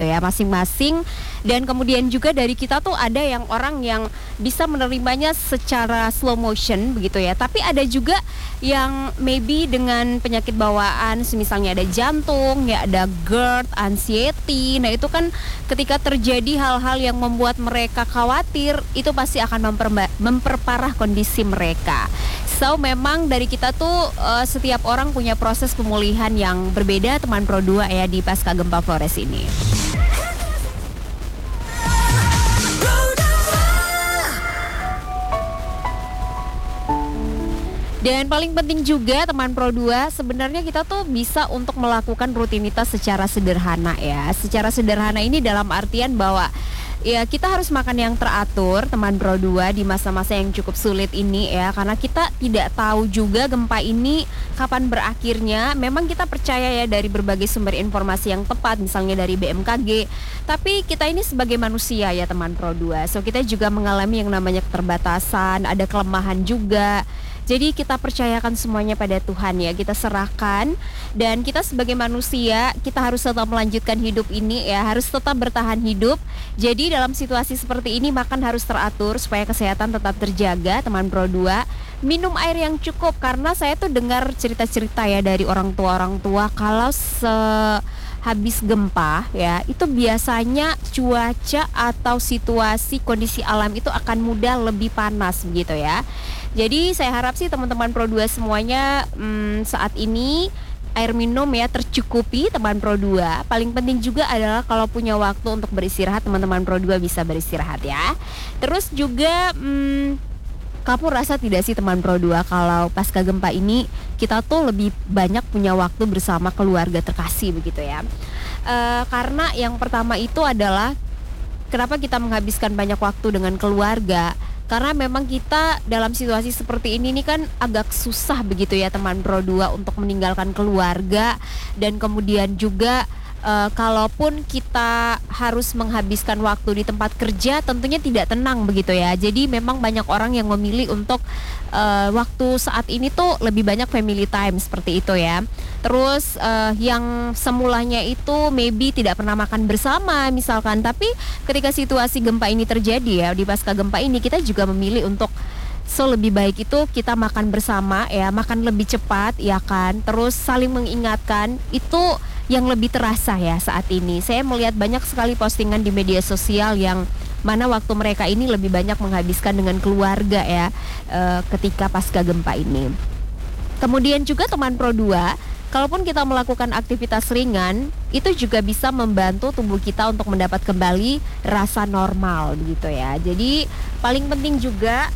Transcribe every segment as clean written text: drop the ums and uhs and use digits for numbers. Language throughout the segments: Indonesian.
ya masing-masing. Dan kemudian juga dari kita tuh ada yang orang yang bisa menerimanya secara slow motion begitu ya. Tapi ada juga yang maybe dengan penyakit bawaan, misalnya ada jantung, ya ada GERD, anxiety. Nah itu kan ketika terjadi hal-hal yang membuat mereka khawatir, itu pasti akan memperparah kondisi mereka. So memang dari kita tuh setiap orang punya proses pemulihan yang berbeda teman Pro 2 ya di pasca gempa Flores ini. Dan paling penting juga teman Pro 2, sebenarnya kita tuh bisa untuk melakukan rutinitas secara sederhana ya. Secara sederhana ini dalam artian bahwa ya kita harus makan yang teratur teman Pro 2 di masa-masa yang cukup sulit ini ya. Karena kita tidak tahu juga gempa ini kapan berakhirnya. Memang kita percaya ya dari berbagai sumber informasi yang tepat, misalnya dari BMKG. Tapi kita ini sebagai manusia ya teman Pro 2. So kita juga mengalami yang namanya keterbatasan, ada kelemahan juga. Jadi kita percayakan semuanya pada Tuhan ya, kita serahkan. Dan kita sebagai manusia, kita harus tetap melanjutkan hidup ini ya, harus tetap bertahan hidup. Jadi dalam situasi seperti ini makan harus teratur supaya kesehatan tetap terjaga teman Pro 2. Minum air yang cukup, karena saya tuh dengar cerita-cerita ya dari orang tua kalau habis gempa ya, itu biasanya cuaca atau situasi kondisi alam itu akan mudah lebih panas gitu ya. Jadi saya harap sih teman-teman Pro 2 semuanya saat ini air minum ya tercukupi teman Pro 2. Paling penting juga adalah kalau punya waktu untuk beristirahat, teman-teman Pro 2 bisa beristirahat ya. Terus juga kamu rasa tidak sih teman Pro 2 kalau pasca gempa ini kita tuh lebih banyak punya waktu bersama keluarga terkasih begitu ya. Karena yang pertama itu adalah kenapa kita menghabiskan banyak waktu dengan keluarga. Karena memang kita dalam situasi seperti ini nih kan agak susah begitu ya teman Pro 2 untuk meninggalkan keluarga. Dan kemudian juga kalaupun kita harus menghabiskan waktu di tempat kerja, tentunya tidak tenang begitu ya. Jadi memang banyak orang yang memilih untuk waktu saat ini tuh lebih banyak family time seperti itu ya. Terus yang semulanya itu maybe tidak pernah makan bersama misalkan, tapi ketika situasi gempa ini terjadi ya, di pasca gempa ini kita juga memilih untuk lebih baik itu kita makan bersama ya, makan lebih cepat ya kan. Terus saling mengingatkan, itu yang lebih terasa ya saat ini. Saya melihat banyak sekali postingan di media sosial yang mana waktu mereka ini lebih banyak menghabiskan dengan keluarga ya ketika pasca gempa ini. Kemudian juga teman Pro 2, kalaupun kita melakukan aktivitas ringan, itu juga bisa membantu tubuh kita untuk mendapat kembali rasa normal gitu ya. Jadi paling penting juga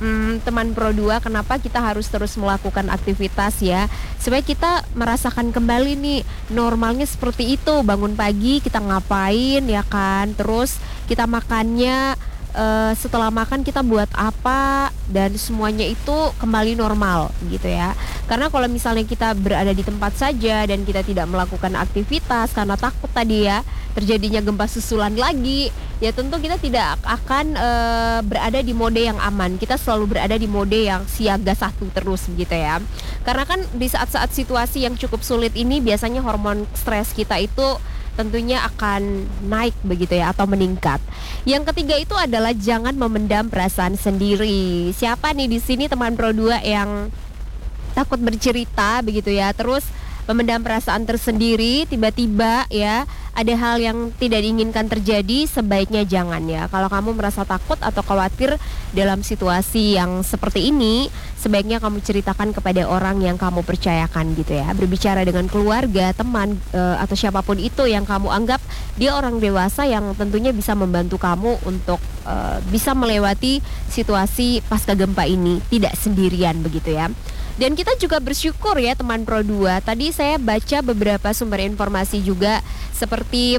teman Pro 2, kenapa kita harus terus melakukan aktivitas ya, supaya kita merasakan kembali nih normalnya seperti itu. Bangun pagi kita ngapain ya kan, terus kita makannya setelah makan kita buat apa, dan semuanya itu kembali normal gitu ya. Karena kalau misalnya kita berada di tempat saja dan kita tidak melakukan aktivitas karena takut tadi ya terjadinya gempa susulan lagi, ya tentu kita tidak akan berada di mode yang aman. Kita selalu berada di mode yang siaga satu terus gitu ya. Karena kan di saat-saat situasi yang cukup sulit ini biasanya hormon stres kita itu tentunya akan naik begitu ya, atau meningkat. Yang ketiga itu adalah jangan memendam perasaan sendiri. Siapa nih di sini teman Pro 2 yang takut bercerita begitu ya, terus memendam perasaan tersendiri, tiba-tiba ya ada hal yang tidak diinginkan terjadi, sebaiknya jangan ya. Kalau kamu merasa takut atau khawatir dalam situasi yang seperti ini, sebaiknya kamu ceritakan kepada orang yang kamu percayakan gitu ya. Berbicara dengan keluarga, teman atau siapapun itu yang kamu anggap dia orang dewasa yang tentunya bisa membantu kamu untuk bisa melewati situasi pasca gempa ini tidak sendirian begitu ya. Dan kita juga bersyukur ya teman Pro 2. Tadi saya baca beberapa sumber informasi juga seperti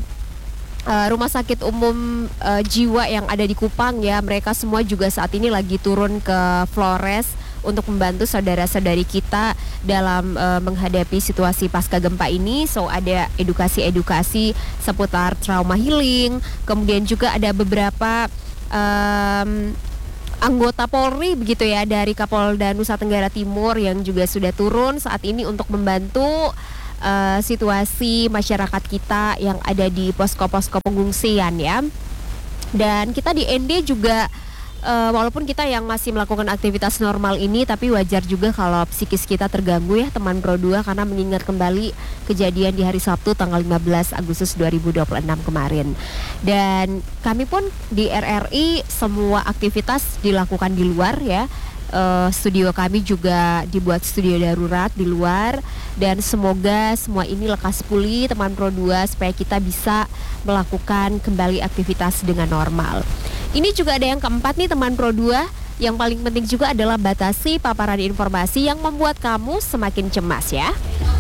Rumah Sakit Umum Jiwa yang ada di Kupang ya. Mereka semua juga saat ini lagi turun ke Flores untuk membantu saudara-saudari kita dalam menghadapi situasi pasca gempa ini. So ada edukasi-edukasi seputar trauma healing. Kemudian juga ada beberapa anggota Polri begitu ya dari Kapolda Nusa Tenggara Timur yang juga sudah turun saat ini untuk membantu situasi masyarakat kita yang ada di posko-posko pengungsian ya. Dan kita di ND juga walaupun kita yang masih melakukan aktivitas normal ini, tapi wajar juga kalau psikis kita terganggu ya teman Pro 2, karena mengingat kembali kejadian di hari Sabtu tanggal 15 Agustus 2026 kemarin. Dan kami pun di RRI semua aktivitas dilakukan di luar ya. Studio kami juga dibuat studio darurat di luar, dan semoga semua ini lekas pulih teman Pro 2 supaya kita bisa melakukan kembali aktivitas dengan normal. Ini juga ada yang keempat nih teman Pro 2, yang paling penting juga adalah batasi paparan informasi yang membuat kamu semakin cemas ya.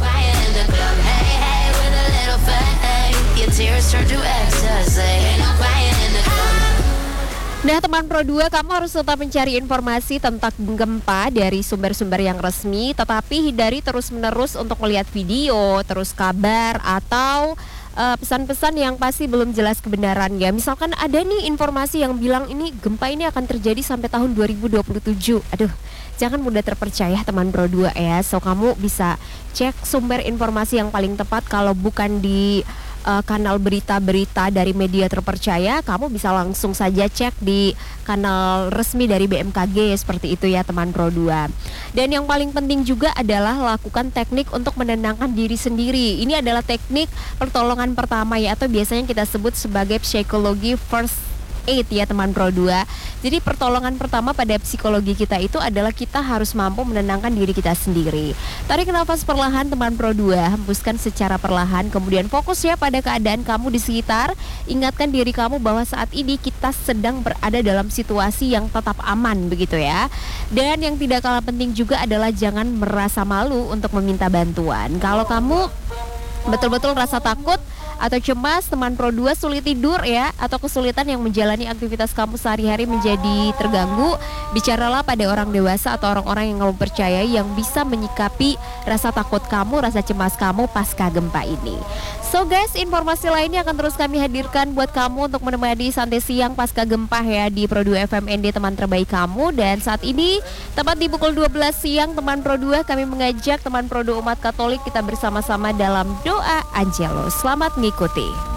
Nah teman Pro 2, kamu harus tetap mencari informasi tentang gempa dari sumber-sumber yang resmi, tetapi hindari terus-menerus untuk melihat video, terus kabar, atau pesan-pesan yang pasti belum jelas kebenarannya. Misalkan ada nih informasi yang bilang ini gempa ini akan terjadi sampai tahun 2027. Aduh, jangan mudah terpercaya teman Pro 2 ya. So kamu bisa cek sumber informasi yang paling tepat. Kalau bukan di kanal berita-berita dari media terpercaya, kamu bisa langsung saja cek di kanal resmi dari BMKG seperti itu ya teman Pro 2. Dan yang paling penting juga adalah lakukan teknik untuk menenangkan diri sendiri. Ini adalah teknik pertolongan pertama ya, atau biasanya kita sebut sebagai psikologi first aid ya teman Pro 2. Jadi pertolongan pertama pada psikologi kita itu adalah kita harus mampu menenangkan diri kita sendiri. Tarik nafas perlahan teman Pro 2, hembuskan secara perlahan, kemudian fokus ya pada keadaan kamu di sekitar. Ingatkan diri kamu bahwa saat ini kita sedang berada dalam situasi yang tetap aman begitu ya. Dan yang tidak kalah penting juga adalah jangan merasa malu untuk meminta bantuan. Kalau kamu betul-betul rasa takut atau cemas, teman Pro 2 sulit tidur ya, atau kesulitan yang menjalani aktivitas kamu sehari-hari menjadi terganggu, bicaralah pada orang dewasa atau orang-orang yang kamu percayai yang bisa menyikapi rasa takut kamu, rasa cemas kamu pasca gempa ini. So guys, informasi lainnya akan terus kami hadirkan buat kamu untuk menemani santai siang pasca gempa ya di Pro 2 FM ND, teman terbaik kamu. Dan saat ini tepat di pukul 12 siang teman Pro 2, kami mengajak teman Pro 2 umat Katolik kita bersama-sama dalam doa Angelus. Selamat mengikuti.